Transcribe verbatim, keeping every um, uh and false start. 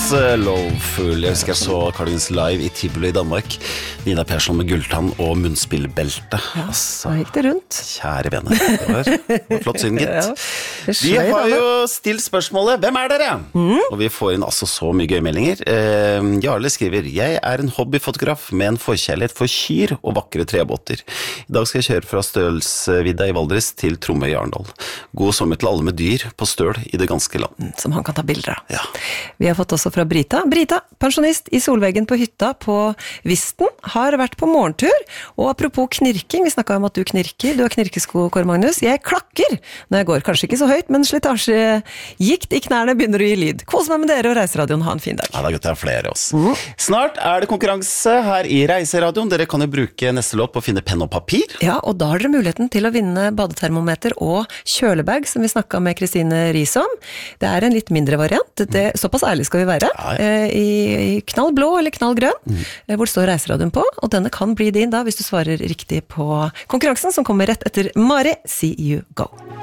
Loveful. Jeg husker jeg så Cardigans live i Tivoli i Danmark. Nina Persson med gulltann og munnspillbelte. Ja, så gikk det rundt. Kjære vene, det var, det var flott synd, gitt. Ja, vi har jo stilt spørsmålet, hvem er dere? Mm. Og vi får inn altså så mye gøye meldinger. Eh, Jarle skriver, jeg er en hobbyfotograf med en forkjærlighet for kyr og vakre trebåter. I dag skal jeg kjøre fra Stølsvidda i Valdres til Tromøy i Arendal. God sommer til alle med dyr på støl i det ganske land. Som han kan ta bilder av. Ja. Vi har fått også fra Brita. Brita, pensjonist i solveggen på hytta på Visten, har vært på morgentur. Og apropos knirking, vi snakket om at du knirker. Du har knirkesko, Kåre Magnus. Jeg klakker når jeg går. Kanskje ikke så høyt, men slitasjegikt i knærne begynner å gi lyd. Kos meg med dere og Reiseradioen. Ha en fin dag. Ja, det er godt å ha flere oss. Mm. Snart er det konkurranse her i Reiseradioen. Dere kan jo bruke neste låt på å finne penn og papir. Ja, og da har dere muligheten til å vinne badetermometer og kjølebag, som vi snakket med Kristine Riis om. Det er en litt mindre variant. Det, såpass ærlig skal vi være. Ja, ja. I, I knall blå eller knall grønn, mm. hvor står Reiseradioen på, og denne kan bli din da, hvis du svarer riktig på konkurransen, som kommer rett etter Mari, See You Go.